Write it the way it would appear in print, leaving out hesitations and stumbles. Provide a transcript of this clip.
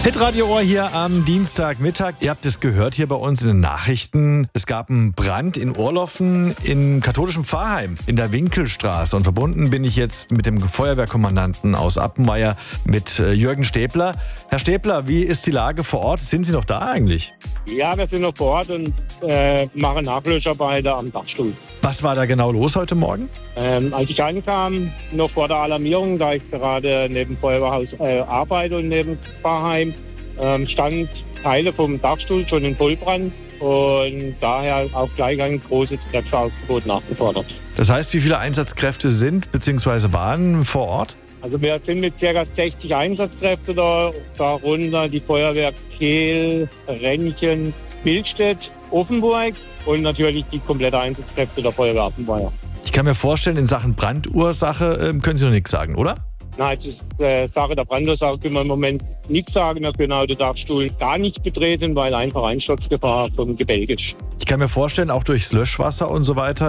Hitradio Ohr hier am Dienstagmittag. Ihr habt es gehört hier bei uns in den Nachrichten. Es gab einen Brand in Ohrloffen in katholischem Pfarrheim in der Winkelstraße. Und verbunden bin ich jetzt mit dem Feuerwehrkommandanten aus Appenweier, mit Jürgen Stäbler. Herr Stäbler, wie ist die Lage vor Ort? Sind Sie noch da eigentlich? Ja, wir sind noch vor Ort und machen Nachlöscharbeiten am Dachstuhl. Was war da genau los heute Morgen? Als ich ankam, noch vor der Alarmierung, da ich gerade neben Feuerwehrhaus arbeite und neben Pfarrheim, stand Teile vom Dachstuhl schon in Vollbrand und daher auch gleich ein großes Kräfteaufgebot nachgefordert. Das heißt, wie viele Einsatzkräfte sind bzw. waren vor Ort? Also wir sind mit ca. 60 Einsatzkräften da, darunter die Feuerwehr Kehl, Rennchen, Bildstedt, Offenburg und natürlich die komplette Einsatzkräfte der Feuerwehr Appenweier. Ich kann mir vorstellen, in Sachen Brandursache können Sie noch nichts sagen, oder? Nein, zur Sache der Brandursache können wir im Moment nichts sagen. Wir können auch den Dachstuhl gar nicht betreten, weil einfach Einsturzgefahr vom Gebälk ist. Ich kann mir vorstellen, auch durchs Löschwasser und so weiter